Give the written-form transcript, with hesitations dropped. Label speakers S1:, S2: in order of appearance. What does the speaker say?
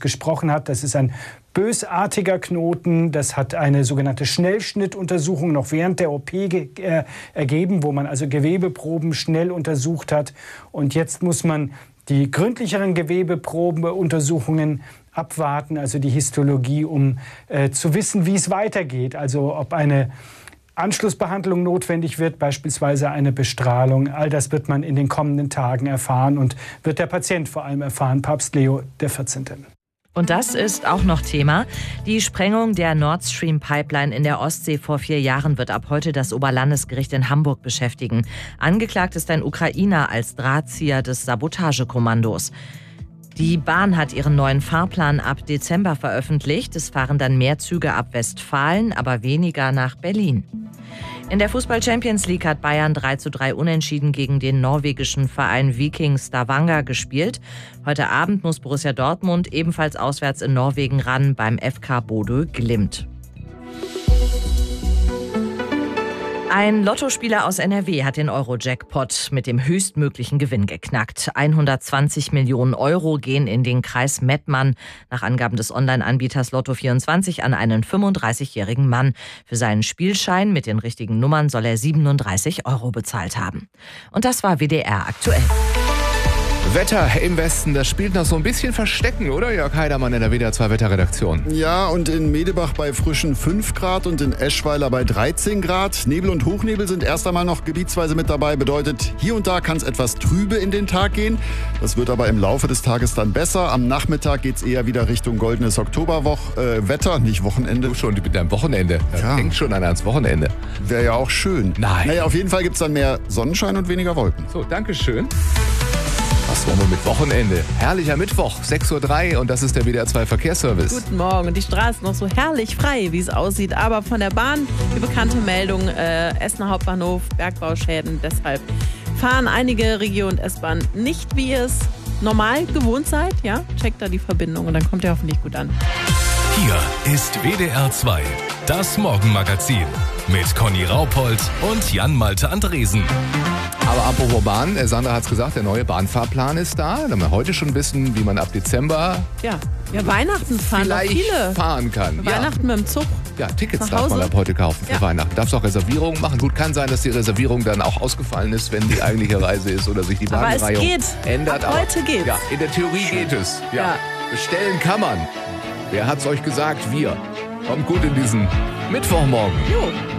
S1: gesprochen hat. Das ist ein bösartiger Knoten. Das hat eine sogenannte Schnellschnittuntersuchung noch während der OP ergeben, wo man also Gewebeproben schnell untersucht hat. Und jetzt muss man die gründlicheren Gewebeprobenuntersuchungen abwarten, also die Histologie, um zu wissen, wie es weitergeht. Also ob eine Anschlussbehandlung notwendig wird, beispielsweise eine Bestrahlung. All das wird man in den kommenden Tagen erfahren und wird der Patient vor allem erfahren, Papst Leo XIV.
S2: Und das ist auch noch Thema. Die Sprengung der Nord Stream Pipeline in der Ostsee vor 4 Jahren wird ab heute das Oberlandesgericht in Hamburg beschäftigen. Angeklagt ist ein Ukrainer als Drahtzieher des Sabotagekommandos. Die Bahn hat ihren neuen Fahrplan ab Dezember veröffentlicht. Es fahren dann mehr Züge ab Westfalen, aber weniger nach Berlin. In der Fußball-Champions League hat Bayern 3:3 unentschieden gegen den norwegischen Verein Viking Stavanger gespielt. Heute Abend muss Borussia Dortmund ebenfalls auswärts in Norwegen ran beim FK Bodø Glimt. Ein Lottospieler aus NRW hat den Euro-Jackpot mit dem höchstmöglichen Gewinn geknackt. 120 Millionen Euro gehen in den Kreis Mettmann, nach Angaben des Online-Anbieters Lotto24, an einen 35-jährigen Mann. Für seinen Spielschein mit den richtigen Nummern soll er 37 Euro bezahlt haben. Und das war WDR aktuell.
S3: Wetter im Westen, das spielt noch so ein bisschen Verstecken, oder Jörg Heidermann in der WDR 2 Wetterredaktion?
S4: Ja, und in Medebach bei frischen 5 Grad und in Eschweiler bei 13 Grad. Nebel und Hochnebel sind erst einmal noch gebietsweise mit dabei. Bedeutet, hier und da kann es etwas trübe in den Tag gehen. Das wird aber im Laufe des Tages dann besser. Am Nachmittag geht es eher wieder Richtung goldenes Oktoberwetter, nicht Wochenende.
S3: Du schon mit deinem Wochenende.
S4: Ja.
S3: Denkt schon ans Wochenende.
S4: Wäre ja auch schön.
S3: Nein.
S4: Naja, auf jeden Fall gibt es dann mehr Sonnenschein und weniger Wolken.
S3: So, Dankeschön. Was wollen wir mit Wochenende? Herrlicher Mittwoch, 6:03 Uhr und das ist der WDR 2 Verkehrsservice.
S5: Guten Morgen. Und die Straße noch so herrlich frei, wie es aussieht. Aber von der Bahn die bekannte Meldung, Essener Hauptbahnhof, Bergbauschäden. Deshalb fahren einige Regio- und S-Bahn nicht, wie ihr es normal gewohnt seid. Ja, checkt da die Verbindung und dann kommt ihr hoffentlich gut an.
S6: Hier ist WDR 2, das Morgenmagazin mit Conny Raupold und Jan-Malte Andresen.
S3: Aber apropos Bahn, Sandra hat es gesagt, der neue Bahnfahrplan ist da. Da haben wir heute schon wissen, wie man ab Dezember
S5: Ja, Weihnachten fahren noch
S3: vielleicht
S5: viele.
S3: fahren kann.
S5: Weihnachten mit dem Zug.
S3: Ja, Tickets
S5: nach
S3: darf man
S5: Hause.
S3: ab heute kaufen für
S5: Ja.
S3: Weihnachten. Darfst auch Reservierungen machen. Gut, kann sein, dass die Reservierung dann auch ausgefallen ist, wenn die eigentliche Reise ist oder sich die
S5: Aber es
S3: Bahnreihung
S5: geht.
S3: ändert.
S5: Ab heute geht's.
S3: Ja, in der Theorie geht es.
S5: Ja.
S3: Bestellen kann man. Wer hat's euch gesagt? Wir. Kommt gut in diesen Mittwochmorgen.
S5: Jo.